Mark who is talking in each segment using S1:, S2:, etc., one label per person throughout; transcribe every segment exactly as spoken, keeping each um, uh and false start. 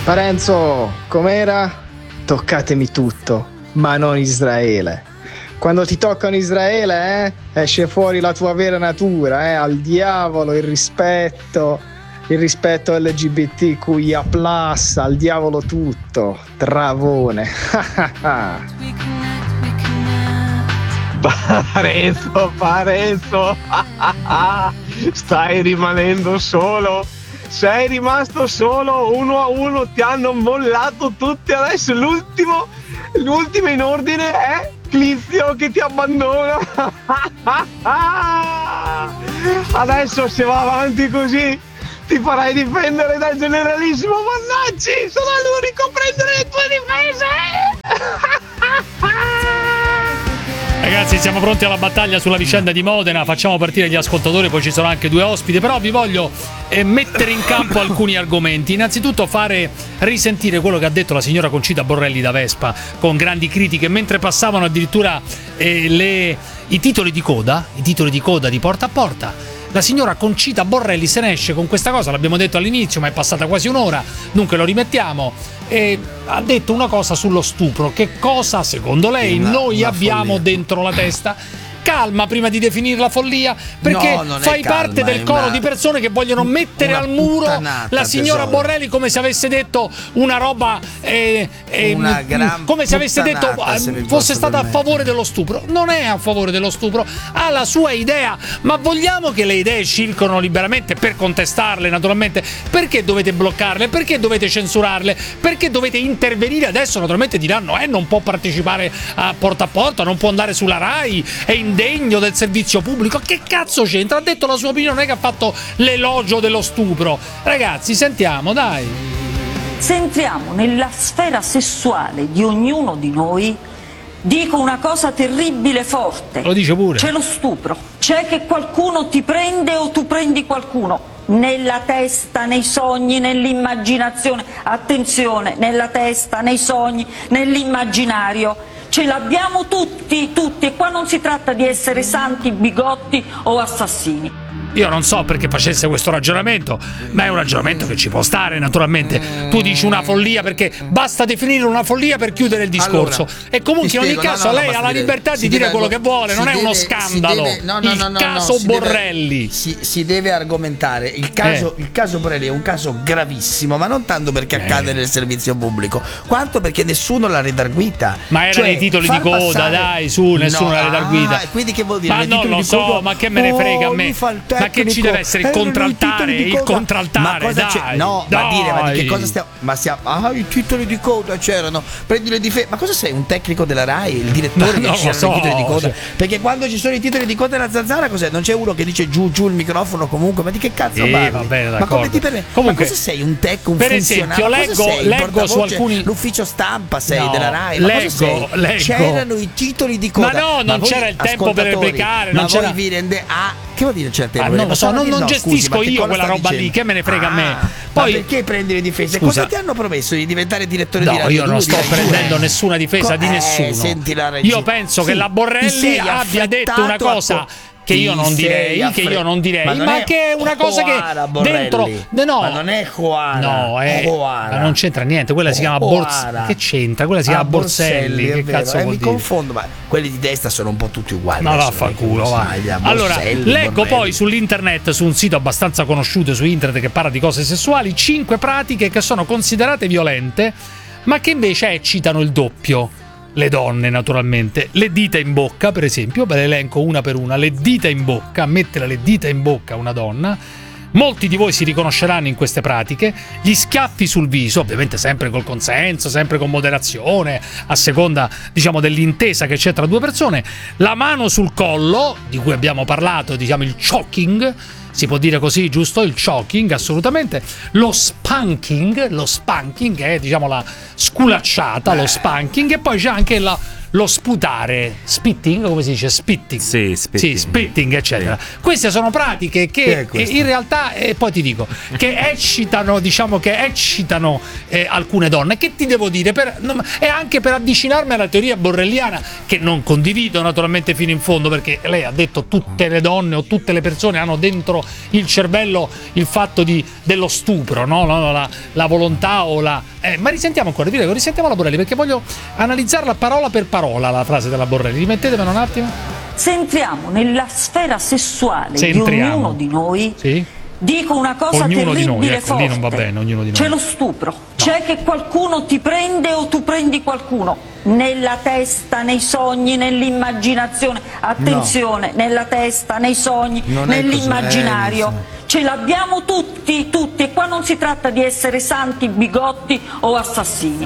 S1: Parenzo, com'era? Toccatemi tutto, ma non Israele. Quando ti toccano Israele, eh, esce fuori la tua vera natura, eh, al diavolo il rispetto, il rispetto L G B T Q I A plus, al diavolo tutto, travone.
S2: Parenzo, Parenzo, stai rimanendo solo. Sei rimasto solo, uno a uno ti hanno mollato tutti. Adesso l'ultimo, l'ultimo in ordine è Clizio che ti abbandona. Adesso se va avanti così ti farai difendere dal generalissimo Vannacci. Sono l'unico a prendere le tue difese.
S3: Ragazzi, siamo pronti alla battaglia sulla vicenda di Modena. Facciamo partire gli ascoltatori, poi ci sono anche due ospiti. Però vi voglio eh, mettere in campo alcuni argomenti. Innanzitutto fare risentire quello che ha detto la signora Concita Borrelli da Vespa, con grandi critiche, mentre passavano addirittura eh, le, i titoli di coda, i titoli di coda di Porta a Porta. La signora Concita Borrelli se ne esce con questa cosa, l'abbiamo detto all'inizio, ma è passata quasi un'ora, dunque lo rimettiamo. E ha detto una cosa sullo stupro. Che cosa, secondo lei, una, noi una abbiamo follia dentro la testa? Calma prima di definire la follia, perché
S4: no,
S3: fai calma, parte del coro una, di persone che vogliono mettere al muro la signora tesoro. Borrelli come se avesse detto una roba eh, eh,
S4: una gran
S3: come se avesse detto se fosse stata a favore dello stupro. Non è a favore dello stupro, ha la sua idea, ma vogliamo che le idee circolano liberamente per contestarle, naturalmente. Perché dovete bloccarle? Perché dovete censurarle? Perché dovete intervenire? Adesso naturalmente diranno eh non può partecipare a Porta a Porta, non può andare sulla Rai, è in degno del servizio pubblico. Che cazzo c'entra? Ha detto la sua opinione, non è che ha fatto l'elogio dello stupro. Ragazzi, sentiamo, dai.
S5: Se entriamo nella sfera sessuale di ognuno di noi, dico una cosa terribile forte.
S3: Lo dice pure.
S5: C'è lo stupro. C'è che qualcuno ti prende o tu prendi qualcuno. Nella testa, nei sogni, nell'immaginazione. Attenzione, nella testa, nei sogni, nell'immaginario. Ce l'abbiamo tutti, tutti, e qua non si tratta di essere santi, bigotti o assassini.
S3: Io non so perché facesse questo ragionamento, ma è un ragionamento che ci può stare, naturalmente. Tu dici una follia perché basta definire una follia per chiudere il discorso. Allora, e comunque in ogni spiego, caso no, no, lei ha la libertà di dire quello che vuole, non
S4: deve,
S3: è uno scandalo.
S4: Deve, no, no,
S3: il
S4: no, no,
S3: caso
S4: no, si
S3: Borrelli.
S4: Deve, si, si deve argomentare. Il caso, eh. il caso Borrelli è un caso gravissimo, ma non tanto perché accade eh. nel servizio pubblico, quanto perché nessuno l'ha redarguita.
S3: Ma erano
S4: cioè,
S3: i titoli di coda, passare... dai, su, nessuno
S4: no,
S3: l'ha redarguita.
S4: Ah, quindi che vuol dire?
S3: Ma non lo so,
S4: coda...
S3: ma che me ne frega a me.
S4: Oh,
S3: ma che ci deve essere il contraltare? Il contraltare,
S4: ma cosa
S3: dai,
S4: c'è? No,
S3: dai.
S4: ma dire, ma di che cosa stiamo? Ma stiamo. Ah, i titoli di coda c'erano. Prendi le difese. Ma cosa sei? Un tecnico della Rai? Il direttore
S3: no,
S4: che ci
S3: so,
S4: i titoli di coda?
S3: cioè.
S4: Perché quando ci sono i titoli di coda della zanzara, cos'è? Non c'è uno che dice giù giù il microfono comunque. Ma di che cazzo
S3: sì,
S4: parli?
S3: Va bene,
S4: ma come ti permette? Comunque, ma cosa sei? Un tech, un
S3: per
S4: funzionario?
S3: esempio, leggo,
S4: sei?
S3: leggo su alcuni.
S4: L'ufficio stampa sei
S3: no,
S4: della Rai? Ma
S3: leggo,
S4: cosa sei?
S3: leggo.
S4: C'erano i titoli di coda.
S3: Ma no, non
S4: ma voi,
S3: c'era il tempo per replicare.
S4: Ma
S3: non
S4: voi
S3: c'era...
S4: vi rende. Ah, che vuol dire c'è
S3: ah, non lo so, non, non no, gestisco scusi, io quella roba lì, che me ne frega
S4: ah,
S3: a me.
S4: Poi ma perché prendi le difese? Scusa. Cosa ti hanno promesso di diventare direttore
S3: no,
S4: di Radio?
S3: Io non sto
S4: due,
S3: prendendo
S4: due.
S3: nessuna difesa
S4: Co-
S3: di nessuno.
S4: Eh, senti la regia.
S3: Io penso
S4: sì,
S3: che la Borrelli abbia detto una cosa che io non direi, che io non direi, ma, ma è che è una cosa
S4: Juana
S3: che
S4: Borrelli.
S3: dentro no,
S4: ma non è Juana,
S3: no, è
S4: Juana.
S3: Ma non c'entra niente, quella si chiama Borselli. Che c'entra? Quella si chiama ah, Borselli, che
S4: vero,
S3: cazzo
S4: eh,
S3: vuol
S4: mi
S3: dire?
S4: confondo, ma quelli di destra sono un po' tutti uguali.
S3: Ma vaffanculo, va. Allora,
S4: Borselli,
S3: leggo
S4: Borrelli.
S3: poi sull'internet, su un sito abbastanza conosciuto su internet che parla di cose sessuali, cinque pratiche che sono considerate violente, ma che invece eccitano il doppio. Le donne, naturalmente. Le dita in bocca, per esempio, ve le elenco una per una. Le dita in bocca, mettere le dita in bocca a una donna. Molti di voi si riconosceranno in queste pratiche. Gli schiaffi sul viso, ovviamente sempre col consenso, sempre con moderazione, a seconda, diciamo, dell'intesa che c'è tra due persone. La mano sul collo, di cui abbiamo parlato, diciamo il choking, si può dire così, giusto? Il choking, assolutamente. Lo spanking, lo spanking è, diciamo, la sculacciata, lo spanking, e poi c'è anche la, lo sputare, spitting, come si dice? Spitting.
S6: Sì, spitting.
S3: Sì, spitting, eccetera. Queste sono pratiche che
S4: Che è
S3: in realtà, e poi ti dico, che eccitano, diciamo che eccitano eh, alcune donne. Che ti devo dire? Per, no, e anche per avvicinarmi alla teoria borrelliana, che non condivido naturalmente fino in fondo, perché lei ha detto tutte le donne o tutte le persone hanno dentro il cervello il fatto di, dello stupro, no? No, la, la volontà o la... Eh, ma risentiamo ancora, vi prego, risentiamo la Borrelli, perché voglio analizzarla parola per parola la frase della Borrelli. Rimettetemela un attimo.
S5: Se entriamo nella sfera sessuale
S3: Se
S5: di
S3: entriamo.
S5: ognuno di noi,
S3: Sì?
S5: dico una cosa
S3: Ognuno di
S5: terribile
S3: noi, ecco,
S5: forte.
S3: lì non va bene, ognuno di noi.
S5: C'è lo stupro, c'è che qualcuno ti prende o tu prendi qualcuno nella testa, nei sogni, nell'immaginazione. Attenzione, nella testa, nei sogni,
S4: Non è
S5: nell'immaginario.
S4: così, eh,
S5: Ce l'abbiamo tutti, tutti, e qua non si tratta di essere santi, bigotti o assassini.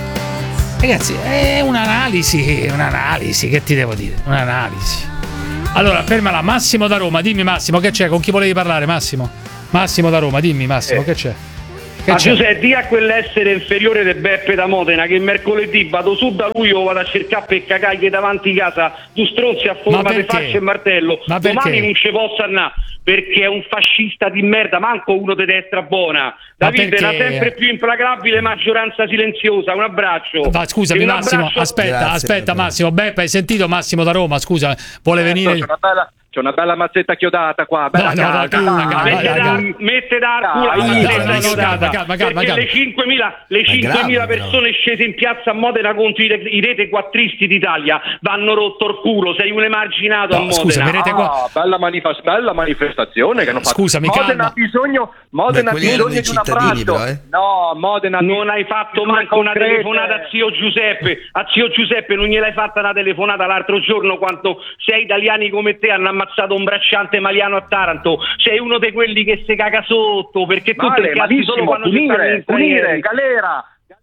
S3: Ragazzi, è un'analisi, è un'analisi, che ti devo dire? Un'analisi. Allora, fermala, Massimo da Roma, dimmi Massimo, che c'è? Con chi volevi parlare, Massimo? Massimo da Roma, dimmi Massimo,
S7: Eh.
S3: che c'è? Che
S7: Ma
S3: c'è?
S7: Giuseppe, di a quell'essere inferiore di Beppe da Modena che mercoledì vado su da lui o vado a cercare per cagargli davanti casa tu stronzi a forma di
S3: perché?
S7: faccia e martello.
S3: Ma perché?
S7: Domani non ci posso andare perché è un fascista di merda, manco uno di destra buona.
S3: Ma
S7: Davide,
S3: perché?
S7: la sempre più implacabile maggioranza silenziosa. Un abbraccio.
S3: Va, scusami
S7: Un
S3: Massimo,
S7: abbraccio.
S3: aspetta,
S4: Grazie,
S3: aspetta
S4: Beppe.
S3: Massimo, Beppe, hai sentito Massimo da Roma, scusa, vuole venire...
S8: C'è una bella, c'è una bella mazzetta chiodata qua, bella
S3: No, no, no,
S8: calda.
S3: calma, calma,
S7: Mette
S3: calma.
S7: da, mette da culo
S8: Dai,
S7: alla
S8: dai,
S7: testa
S3: dai,
S7: di
S3: no,
S7: Giordana,
S3: calma, calma, calma,
S7: perché
S3: calma.
S7: le cinquemila, le
S4: Ma è
S7: cinquemila
S4: grave,
S7: persone scese in piazza a Modena contro i, re- i rete quattristi d'Italia vanno rotto il culo, sei un emarginato a
S3: No,
S7: Modena.
S3: scusa, mi rete qua...
S8: Ah, bella, manifest- bella manifestazione che hanno fatto.
S3: Scusami,
S8: Modena
S3: calma.
S8: ha bisogno, Modena
S4: Beh,
S8: ha
S4: quelli erano
S8: bisogno
S4: i
S8: di un
S4: cittadini,
S8: abbraccio.
S4: però, eh.
S8: No, Modena
S7: Non hai fatto
S8: misure
S7: manco una
S8: concrete.
S7: telefonata a zio Giuseppe. A zio Giuseppe non gliel'hai fatta una telefonata l'altro giorno quando sei italiani come te hanno ammazzato un bracciante maliano a Taranto. Sei uno di quelli che si caga sotto perché tu
S8: Vale,
S7: te cazzi solo
S8: malissimo,
S7: quando ci stanno
S8: punire,
S7: gli stranieri.
S8: punire, galera.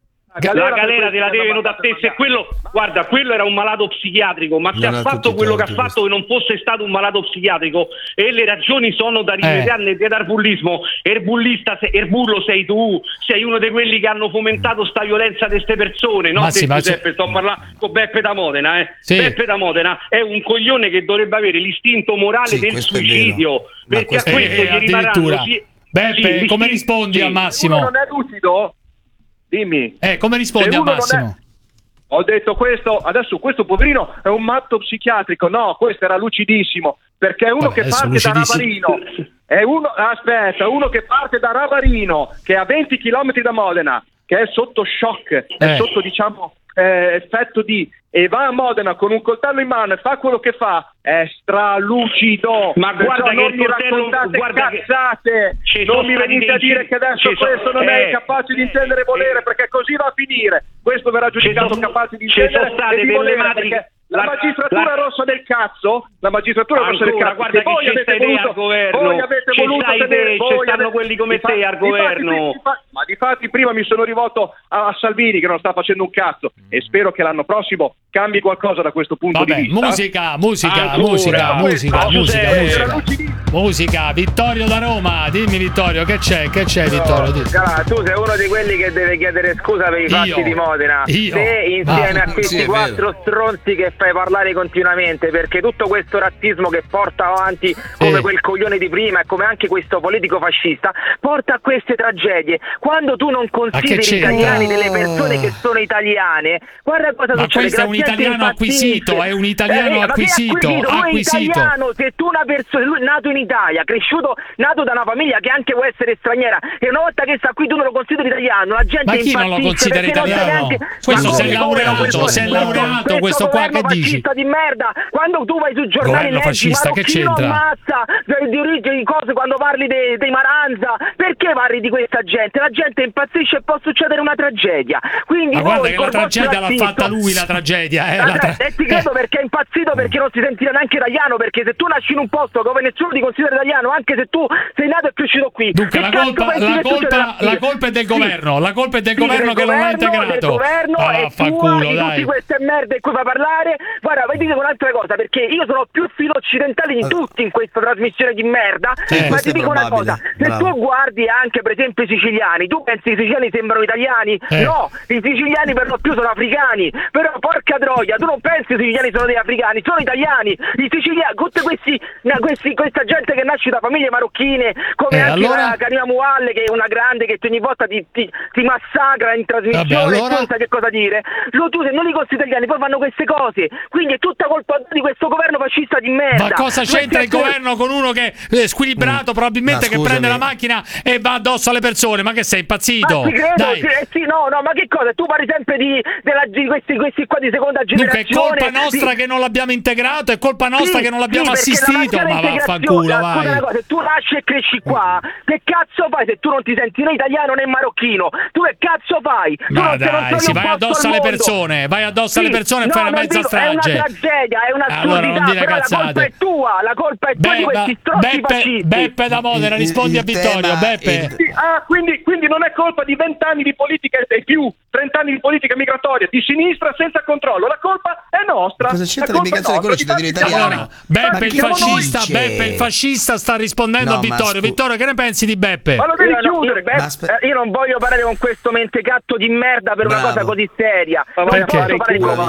S7: La galera te la deve venuta a te. Se quello, guarda, quello era un malato psichiatrico, ma se
S4: Non
S7: ha
S4: ha
S7: fatto
S4: tutti i
S7: quello che ha
S4: torti
S7: fatto che non fosse stato un malato psichiatrico e le ragioni sono da rimediare nel bullismo, il bullista, se- il bullo sei tu, sei uno di quelli che hanno fomentato sta violenza di queste persone, no?
S3: Ma
S7: Te,
S3: sì, ma
S7: Giuseppe, sto parlando con Beppe da Modena, eh.
S3: Sì.
S7: Beppe da Modena è un coglione che dovrebbe avere l'istinto morale
S4: Sì,
S7: del
S4: questo è
S7: suicidio,
S4: vero. Ma
S7: perché a
S4: questo è
S7: questo
S3: vero.
S7: gli rimarranno
S3: addirittura.
S7: sì-
S3: Beppe,
S7: sì,
S3: come
S7: sì,
S3: rispondi
S7: sì.
S3: a
S8: Se uno
S3: Massimo?
S8: non è lucido, dimmi.
S3: Eh, come rispondi
S8: Se
S3: a
S8: uno non
S3: Massimo?
S8: Ho detto questo, adesso questo poverino è un matto psichiatrico. No, questo era lucidissimo, perché è uno
S3: Vabbè,
S8: che
S3: adesso
S8: parte da
S3: lucidissimo.
S8: Ravarino. È uno, aspetta, uno che parte da Ravarino, che è a venti chilometri da Modena, che è sotto shock, è
S3: Eh.
S8: sotto, diciamo, eh, effetto di, e va a Modena con un coltello in mano e fa quello che fa, è stralucido.
S7: Ma
S8: Perciò
S7: guarda che
S8: non
S7: il
S8: mi
S7: coltello-
S8: raccontate
S7: guarda che-
S8: cazzate,
S7: ci
S8: non
S7: sono
S8: mi
S7: stati
S8: venite a
S7: dei-
S8: dire che adesso
S7: ci sono-
S8: questo non
S7: eh,
S8: è capace di intendere e
S7: eh,
S8: volere,
S7: eh,
S8: perché così va a finire. Questo verrà giudicato
S7: sono-
S8: capace di
S7: ci
S8: intendere
S7: sono state
S8: e di
S7: delle
S8: volere,
S7: madri-
S8: perché la,
S7: la-
S8: magistratura
S7: la-
S8: rossa del cazzo, la magistratura rossa del
S7: Ancora,
S8: cazzo,
S7: guarda
S8: che
S7: che
S8: voi
S7: c'è
S8: avete
S7: sta idea
S8: voluto,
S7: al governo,
S8: voi avete
S7: c'è
S8: voluto
S7: sta
S8: tenere,
S7: idea,
S8: voi
S7: ci stanno
S8: avete-
S7: quelli come
S8: difatti-
S7: te al
S8: difatti-
S7: governo.
S8: difatti- ma difatti prima mi sono rivolto a, a Salvini che non sta facendo un cazzo e spero che l'anno prossimo cambi qualcosa da questo punto
S3: Vabbè,
S8: di vista.
S3: musica, musica,
S7: Ancora.
S3: musica, musica,
S7: Ah,
S3: musica,
S7: Giuseppe,
S3: musica.
S8: era lucidissimo.
S3: Musica, Vittorio da Roma, dimmi Vittorio, che c'è? Che c'è Vittorio? Dimmi.
S9: Allora, tu sei uno di quelli che deve chiedere scusa per i fatti
S3: Io?
S9: di Modena.
S3: Io?
S9: Te insieme
S3: Ah,
S9: a questi
S4: sì, è
S9: quattro
S4: vero.
S9: stronzi che fai parlare continuamente, perché tutto questo razzismo che porta avanti come
S3: Sì.
S9: quel coglione di prima e come anche questo politico fascista porta a queste tragedie. Quando tu non consideri
S3: c'entra?
S9: italiani delle persone che sono italiane, guarda cosa
S3: Ma
S9: succede.
S3: questo è
S9: La
S3: un
S9: gente
S3: italiano
S9: impazzisce.
S3: acquisito, è un italiano
S9: Eh, ma che
S3: acquisito,
S9: Lui è
S3: acquisito.
S9: italiano, se tu una persona, lui è nato in Italia, cresciuto, nato da una famiglia che anche può essere straniera, e una volta che sta qui tu non lo consideri italiano, la gente
S3: Ma chi non lo
S9: impazzisce
S3: considera
S9: perché non sai
S3: italiano?
S9: neanche-
S3: Questo
S9: Ma
S3: si è
S9: come,
S3: laureato,
S9: come, come,
S3: si è laureato, questo qua,
S9: governo
S3: che dici?
S9: fascista di merda, quando tu vai sui giornali
S3: Governo
S9: leggi
S3: fascista, che
S9: Marocchino
S3: c'entra?
S9: ammazza eh, di origini cose, quando parli dei, dei Maranza, perché parli di questa gente? La gente impazzisce e può succedere una tragedia. Quindi
S3: Ma guarda
S9: voi
S3: che
S9: col
S3: la tragedia
S9: vostro
S3: l'ha
S9: razzismo-
S3: fatta lui, la tragedia, eh,
S9: La
S3: la
S9: tra-
S3: tra-
S9: e ti credo perché è impazzito, perché non si sentirà neanche italiano, perché se tu nasci in un posto dove nessuno ti considera italiano, anche se tu sei nato e cresciuto qui,
S3: Dunque
S9: che
S3: la
S9: cazzo
S3: colpa,
S9: pensi
S3: la,
S9: che
S3: colpa,
S9: succederà?
S3: la colpa è del
S9: Sì.
S3: governo, la colpa è del
S9: Sì,
S3: governo
S9: del
S3: che non l'ha
S9: governo,
S3: integrato.
S9: del governo
S3: Ah,
S9: è
S3: vaffanculo,
S9: tua, di
S3: dai.
S9: tutti queste merde in cui fa parlare, me, guarda, vi dico un'altra cosa, perché io sono più filo occidentale di tutti in questa trasmissione di merda,
S4: Eh,
S9: ma
S4: questo
S9: ti
S4: è
S9: dico una
S4: probabile.
S9: cosa, se
S4: Bravo.
S9: tu guardi anche per esempio i siciliani, tu pensi che i siciliani sembrano italiani?
S3: Eh.
S9: No, i siciliani per lo più sono africani, però porca troia, tu non pensi che i siciliani sono degli africani, sono italiani, i siciliani, tutti questi, na- questi questa gente che nasce da famiglie marocchine, come
S3: Eh,
S9: anche
S3: allora?
S9: la Karima Mualle, che è una grande che ogni volta ti, ti, ti massacra in trasmissione.
S3: Vabbè, allora?
S9: E tu non sai che cosa dire. Lo, tu se non li consideri italiani poi fanno queste cose, quindi è tutta colpa di questo governo fascista di merda.
S3: Ma cosa
S9: Non
S3: c'entra il
S9: siete-
S3: governo con uno che è squilibrato, probabilmente
S4: Ma
S3: che
S4: scusami.
S3: prende la macchina e va addosso alle persone? Ma che sei impazzito?
S9: Ma ci credo,
S3: Dai.
S9: sì, eh, sì, no, no, ma che cosa? Tu parli sempre di, della, di questi, questi qua di seconda
S3: Dunque è
S9: generazione.
S3: colpa nostra
S9: di-
S3: che non l'abbiamo integrato, è colpa nostra
S9: Sì,
S3: che non l'abbiamo
S9: sì, perché
S3: assistito.
S9: la
S3: Ma
S9: mancata
S3: vaffanculo,
S9: integrazione-
S3: vai.
S9: Scusa una cosa, se tu nasci e cresci qua, che cazzo fai se tu non ti senti né italiano né marocchino? Tu che cazzo fai? Tu
S3: Ma
S9: non sei- non
S3: dai,
S9: sei
S3: si
S9: un
S3: vai
S9: posto
S3: addosso
S9: al
S3: alle
S9: mondo.
S3: persone, vai addosso alle
S9: Sì,
S3: persone e
S9: no,
S3: fai una
S9: non
S3: mezza
S9: dico-
S3: strage.
S9: È una tragedia, è un'assurdità,
S3: Allora non dire
S9: però la
S3: cazzate.
S9: colpa è tua, la colpa è tua di
S3: Be-
S9: questi strozzi
S3: Beppe,
S9: fascisti.
S3: Beppe da Modena,
S4: Il-
S3: rispondi
S4: il
S3: a Vittorio.
S4: tema-
S3: Beppe.
S4: il-
S8: Sì, ah, quindi, quindi non è colpa di vent'anni di politica e più, trent'anni di politica migratoria, di sinistra senza controllo. La colpa è nostra.
S4: Cosa c'entra
S8: La colpa
S4: l'immigrazione
S8: è
S4: con il
S8: nostra,
S4: cittadino
S8: di tanti
S4: italiano?
S3: Allora,
S8: siamo
S3: Beppe
S8: noi.
S3: il
S4: chi lo
S3: fascista,
S4: dice?
S3: Beppe il fascista sta rispondendo
S4: No,
S3: a
S4: ma
S3: Vittorio.
S4: scu-
S3: Vittorio, che ne pensi di Beppe?
S8: Ma lo devi
S9: Io, no,
S8: chiudere,
S9: io-
S8: Beppe.
S4: Ma aspe-
S9: eh, io non voglio parlare con questo mentecatto di merda per una
S4: Bravo.
S9: cosa così seria.
S8: Ma
S9: Non
S3: perché?
S9: posso parlare di